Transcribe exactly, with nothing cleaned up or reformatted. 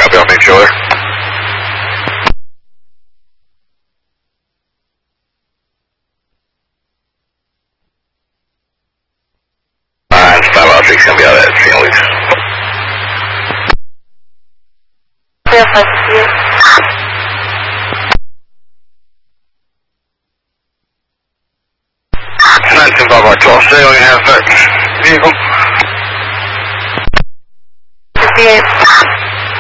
Copy, I'll make sure. Alright, five out six, gonna be out at Saint Luke's. nine two five R twelve, stay on your half back vehicle. fifty-eight.